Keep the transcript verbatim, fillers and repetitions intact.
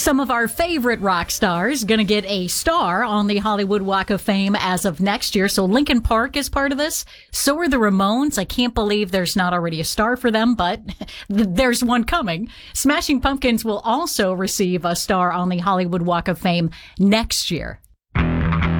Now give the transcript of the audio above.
Some of our favorite rock stars going to get a star on the Hollywood Walk of Fame as of next year. So Linkin Park is part of this. So are the Ramones. I can't believe there's not already a star for them, but there's one coming. Smashing Pumpkins will also receive a star on the Hollywood Walk of Fame next year.